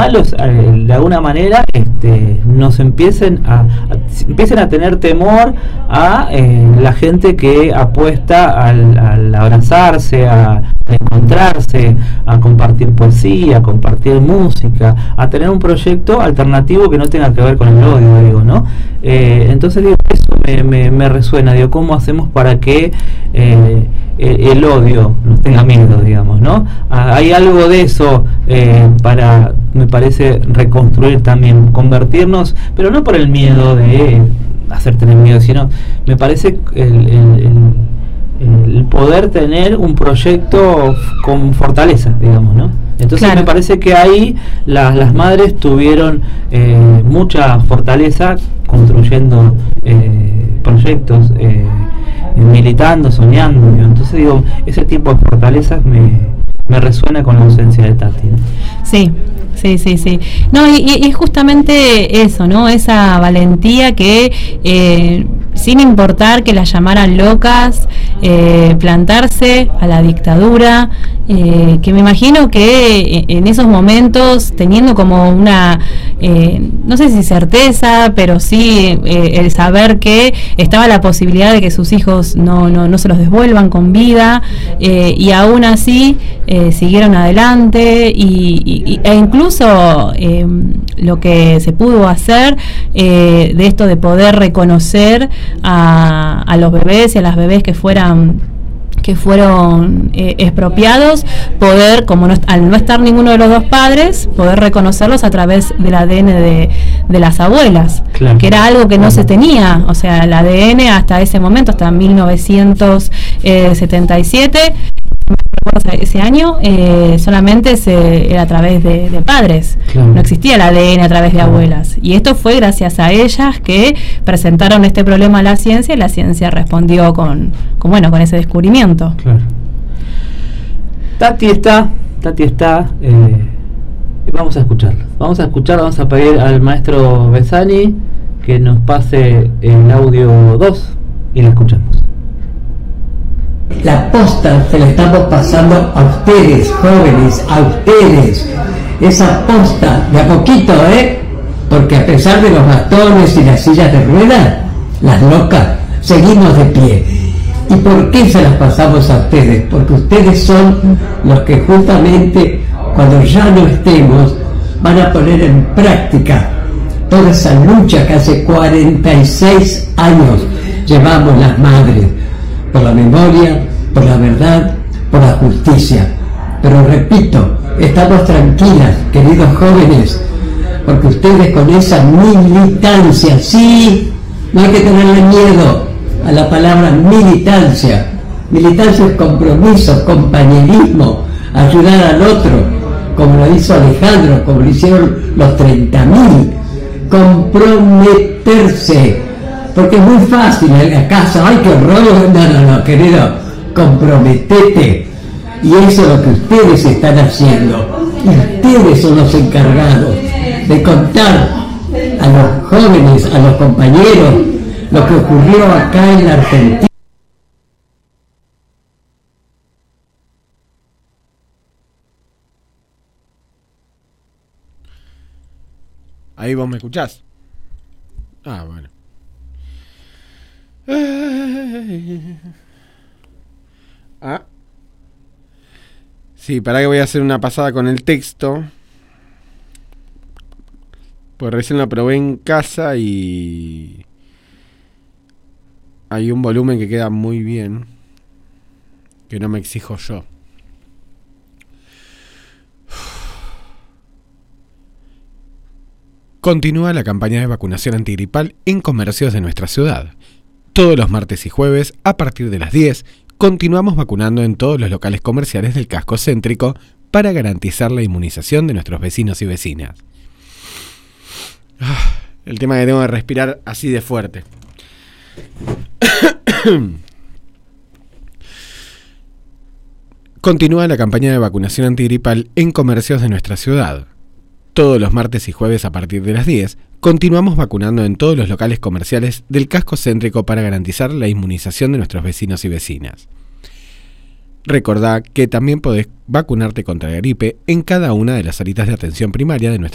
malos de alguna manera nos empiecen a tener temor a la gente que apuesta al abrazarse, a encontrarse, a compartir poesía, a compartir música, a tener un proyecto alternativo que no tenga que ver con el odio, digo, ¿no? Entonces digo, eso me resuena, digo, ¿cómo hacemos para que el odio nos tenga miedo, digamos, ¿no? Hay algo de eso para, me parece, reconstruir también, convertirnos, pero no por el miedo de hacer tener miedo, sino me parece el poder tener un proyecto con fortaleza, digamos, ¿no? Entonces claro, me parece que ahí las madres tuvieron mucha fortaleza construyendo proyectos, militando, soñando, ¿no? Entonces digo, ese tipo de fortalezas me resuena con la ausencia de Tati, ¿no? Sí. No, y justamente eso, ¿no? Esa valentía que sin importar que la llamaran locas, plantarse a la dictadura, que me imagino que en esos momentos, teniendo como una, no sé si certeza, pero sí el saber que estaba la posibilidad de que sus hijos no se los devuelvan con vida, y aún así siguieron adelante, e incluso lo que se pudo hacer de esto de poder reconocer a los bebés y a las bebés que fueron expropiados, poder, como al no estar ninguno de los dos padres, poder reconocerlos a través del ADN de las abuelas, claro, que era algo que no se tenía, o sea, el ADN hasta ese momento, hasta 1977, ese año solamente era a través de padres, claro, no existía el ADN a través de abuelas, y esto fue gracias a ellas que presentaron este problema a la ciencia, y la ciencia respondió con ese descubrimiento. Claro. Tati está, vamos a escucharla, vamos a pedir al maestro Besani que nos pase el audio 2 y la escuchamos. La posta se la estamos pasando a ustedes, jóvenes, a ustedes. Esa posta, de a poquito, porque a pesar de los bastones y las sillas de ruedas, las locas, seguimos de pie. ¿Y por qué se las pasamos a ustedes? Porque ustedes son los que justamente, cuando ya no estemos, van a poner en práctica toda esa lucha que hace 46 años llevamos las madres, por la memoria, por la verdad, por la justicia. Pero repito, estamos tranquilas, queridos jóvenes, porque ustedes con esa militancia, sí, no hay que tenerle miedo a la palabra militancia. Militancia es compromiso, compañerismo, ayudar al otro, como lo hizo Alejandro, como lo hicieron los 30.000, comprometerse. Porque es muy fácil en la casa, ¡ay, qué horror! No, querido, comprometete. Y eso es lo que ustedes están haciendo. Y ustedes son los encargados de contar a los jóvenes, a los compañeros, lo que ocurrió acá en la Argentina. Ahí vos me escuchás. Ah, bueno. Sí, para que voy a hacer una pasada con el texto. Pues recién lo probé en casa y hay un volumen que queda muy bien, que no me exijo yo. Continúa la campaña de vacunación antigripal en comercios de nuestra ciudad. Todos los martes y jueves, a partir de las 10, continuamos vacunando en todos los locales comerciales del casco céntrico para garantizar la inmunización de nuestros vecinos y vecinas. El tema que tengo que respirar así de fuerte. Continúa la campaña de vacunación antigripal en comercios de nuestra ciudad. Todos los martes y jueves a partir de las 10, continuamos vacunando en todos los locales comerciales del casco céntrico para garantizar la inmunización de nuestros vecinos y vecinas. Recordá que también podés vacunarte contra la gripe en cada una de las salitas de atención primaria de nuestra